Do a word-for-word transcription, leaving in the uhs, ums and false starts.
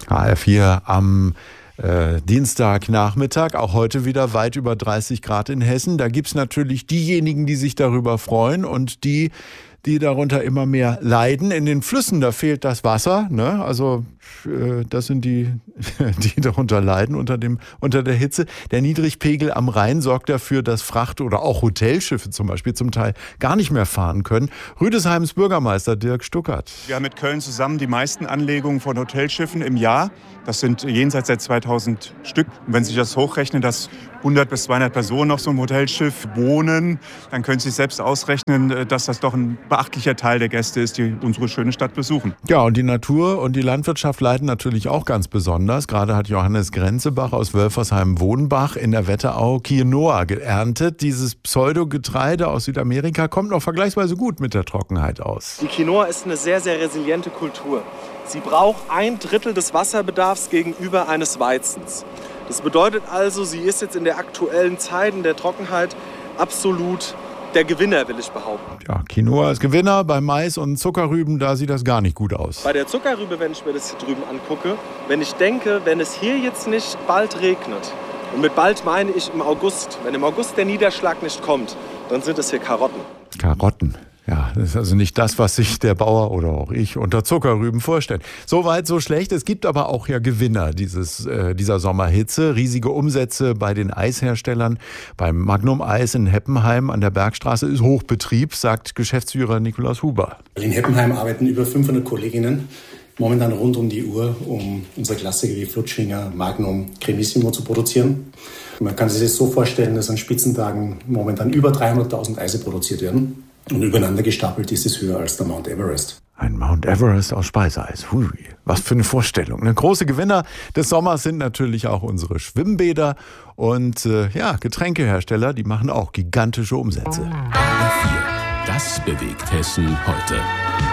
H R vier am äh, Dienstagnachmittag, auch heute wieder weit über dreißig Grad in Hessen. Da gibt es natürlich diejenigen, die sich darüber freuen und die, die darunter immer mehr leiden. In den Flüssen, da fehlt das Wasser, ne? Also äh, das sind die, die darunter leiden unter dem, unter der Hitze. Der Niedrigpegel am Rhein sorgt dafür, dass Fracht- oder auch Hotelschiffe zum Beispiel zum Teil gar nicht mehr fahren können. Rüdesheims Bürgermeister Dirk Stuckert. Wir haben mit Köln zusammen die meisten Anlegungen von Hotelschiffen im Jahr. Das sind jenseits der zweitausend Stück. Und wenn Sie sich das hochrechnen, dass hundert bis zweihundert Personen auf so einem Hotelschiff wohnen, dann können Sie sich selbst ausrechnen, dass das doch ein beachtlicher Teil der Gäste ist, die unsere schöne Stadt besuchen. Ja, und die Natur und die Landwirtschaft leiden natürlich auch ganz besonders. Gerade hat Johannes Grenzebach aus Wölfersheim-Wohnbach in der Wetterau Quinoa geerntet. Dieses Pseudogetreide aus Südamerika kommt noch vergleichsweise gut mit der Trockenheit aus. Die Quinoa ist eine sehr, sehr resiliente Kultur. Sie braucht ein Drittel des Wasserbedarfs gegenüber eines Weizens. Das bedeutet also, sie ist jetzt in der aktuellen Zeit, in der Trockenheit, absolut der Gewinner, will ich behaupten. Ja, Quinoa ist Gewinner. Bei Mais und Zuckerrüben, da sieht das gar nicht gut aus. Bei der Zuckerrübe, wenn ich mir das hier drüben angucke, wenn ich denke, wenn es hier jetzt nicht bald regnet, und mit bald meine ich im August, wenn im August der Niederschlag nicht kommt, dann sind es hier Karotten. Karotten. Ja, das ist also nicht das, was sich der Bauer oder auch ich unter Zuckerrüben vorstellt. So weit, so schlecht. Es gibt aber auch ja Gewinner dieses, äh, dieser Sommerhitze. Riesige Umsätze bei den Eisherstellern. Beim Magnum Eis in Heppenheim an der Bergstraße ist Hochbetrieb, sagt Geschäftsführer Nikolaus Huber. In Heppenheim arbeiten über fünfhundert Kolleginnen momentan rund um die Uhr, um unsere Klassiker wie Flutschfinger, Magnum, Cremissimo zu produzieren. Man kann sich das so vorstellen, dass an Spitzentagen momentan über dreihunderttausend Eise produziert werden. Und übereinander gestapelt ist es höher als der Mount Everest. Ein Mount Everest aus Speiseeis. Hui, was für eine Vorstellung. Eine große Gewinner des Sommers sind natürlich auch unsere Schwimmbäder und äh, ja, Getränkehersteller, die machen auch gigantische Umsätze. H R vier, das bewegt Hessen heute.